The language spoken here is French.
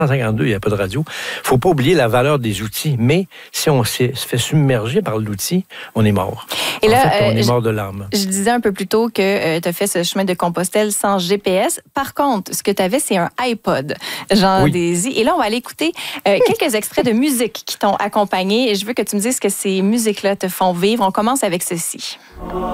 1952, il n'y a pas de radio. Il ne faut pas oublier la valeur des outils. Mais si on se fait submerger par l'outil, on est mort. Et là, on est mort de l'âme. Je disais un peu plus tôt que tu as fait ce chemin de Compostelle sans GPS. Par contre, ce que tu avais, c'est un iPod, Jean Désy. Et là, on va aller écouter quelques extraits de musique qui t'ont accompagné. Et je veux que tu me dises que ces musiques-là te font vivre. On commence avec ceci.